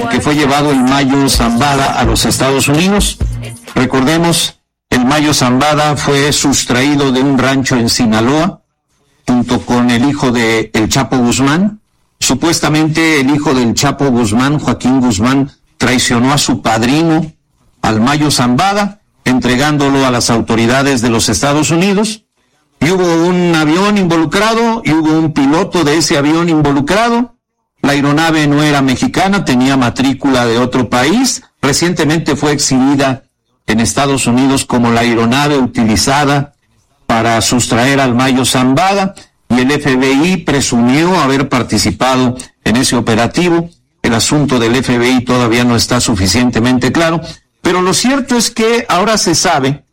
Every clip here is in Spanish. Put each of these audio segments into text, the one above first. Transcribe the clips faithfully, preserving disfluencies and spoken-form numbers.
el que fue llevado el Mayo Zambada a los Estados Unidos. Recordemos, el Mayo Zambada fue sustraído de un rancho en Sinaloa, junto con el hijo de El Chapo Guzmán. Supuestamente el hijo del Chapo Guzmán, Joaquín Guzmán, traicionó a su padrino, al Mayo Zambada, entregándolo a las autoridades de los Estados Unidos. Y hubo un avión involucrado, y hubo un piloto de ese avión involucrado. La aeronave no era mexicana, tenía matrícula de otro país. Recientemente fue exhibida en Estados Unidos como la aeronave utilizada para sustraer al Mayo Zambada, y el F B I presumió haber participado en ese operativo. El asunto del F B I todavía no está suficientemente claro, pero lo cierto es que ahora se sabe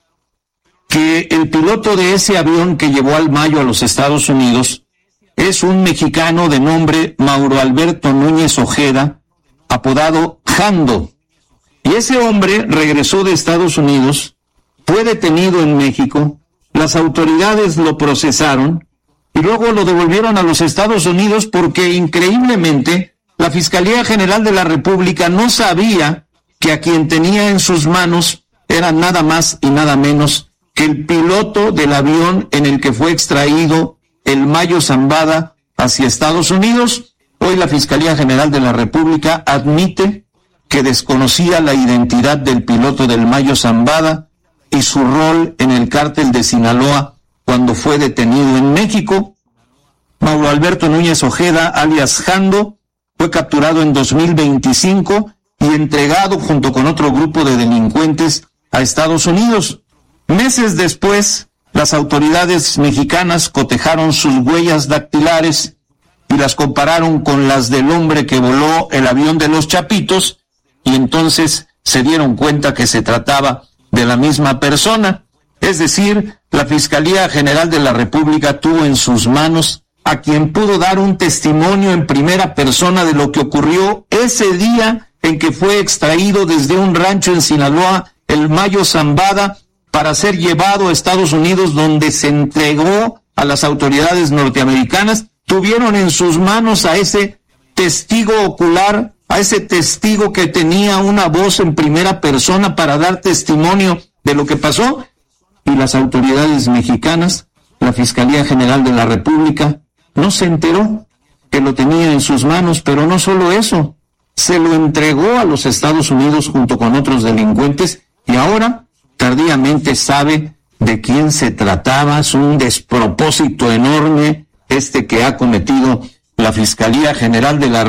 que el piloto de ese avión que llevó al Mayo a los Estados Unidos es un mexicano de nombre Mauro Alberto Núñez Ojeda, apodado Jando. Y ese hombre regresó de Estados Unidos, fue detenido en México, las autoridades lo procesaron y luego lo devolvieron a los Estados Unidos porque, increíblemente, la Fiscalía General de la República no sabía que a quien tenía en sus manos era nada más y nada menos que el piloto del avión en el que fue extraído el Mayo Zambada hacia Estados Unidos. Hoy la Fiscalía General de la República admite que desconocía la identidad del piloto del Mayo Zambada y su rol en el cártel de Sinaloa cuando fue detenido en México. Mauro Alberto Núñez Ojeda, alias Jando, fue capturado en dos mil veinticinco y entregado junto con otro grupo de delincuentes a Estados Unidos. Meses después, las autoridades mexicanas cotejaron sus huellas dactilares y las compararon con las del hombre que voló el avión de los Chapitos, y entonces se dieron cuenta que se trataba de la misma persona. Es decir, la Fiscalía General de la República tuvo en sus manos a quien pudo dar un testimonio en primera persona de lo que ocurrió ese día en que fue extraído desde un rancho en Sinaloa el Mayo Zambada para ser llevado a Estados Unidos, donde se entregó a las autoridades norteamericanas. Tuvieron en sus manos a ese testigo ocular, a ese testigo que tenía una voz en primera persona para dar testimonio de lo que pasó, y las autoridades mexicanas, la Fiscalía General de la República, no se enteró que lo tenía en sus manos. Pero no solo eso, se lo entregó a los Estados Unidos junto con otros delincuentes, y ahora tardíamente sabe de quién se trataba. Es un despropósito enorme este que ha cometido la Fiscalía General de la